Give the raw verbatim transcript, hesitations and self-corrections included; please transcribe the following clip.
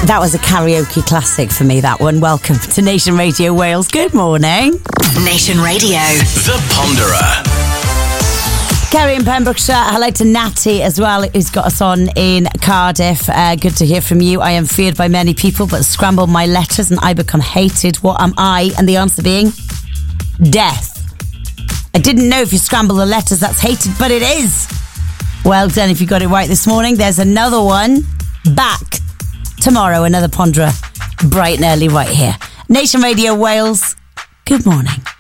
That was a karaoke classic for me, that one. Welcome to Nation Radio Wales. Good morning. Nation Radio. The Ponderer. Kerry in Pembrokeshire. Hello to Natty as well, who's got us on in Cardiff. Uh, good to hear from you. I am feared by many people, but scramble my letters and I become hated. What am I? And the answer being death. I didn't know if you scramble the letters that's hated, but it is. Well done if you got it right this morning. There's another one back tomorrow. Another Ponderer, bright and early right here. Nation Radio Wales. Good morning.